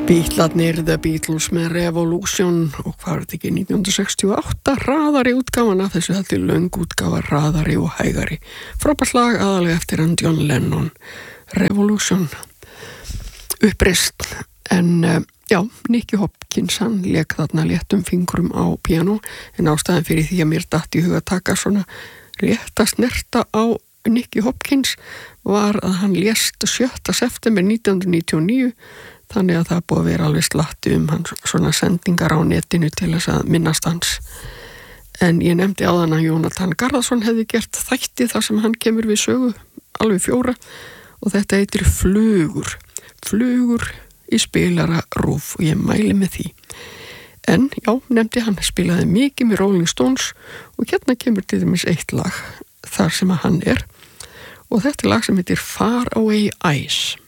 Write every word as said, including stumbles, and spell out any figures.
Beatlarnir, The Beatles með Revolution og hvað var þetta ekki nítján hundruð sextíu og átta hraðari útgáfan af þessu þetta er löng útgáfa hraðari og hægari frábært lag aðalega eftir hann John Lennon Revolution uppreist en uh, já, Nicky Hopkins hann lék þarna léttum fingrum á piano en ástæðan fyrir því að mér datt í huga að taka svona létta snerta á Nicky Hopkins var að hann lést sjötta september nítján hundruð níutíu og níu þannig að það búið að vera alveg slatti um hans svona sendingar á netinu til þess að minnast hans. En ég nefndi áðan að Jónatan Garðarsson hefði gert þætti þar sem hann kemur við sögu, alveg fjóra, og þetta heitir Flugur. Flugur í spilara RÚV og ég mæli með því. En já, nefndi hann spilaði mikið með Rolling Stones og hérna kemur til dæmis eitt lag þar sem að hann er og þetta er lag sem heitir Far Away Eyes.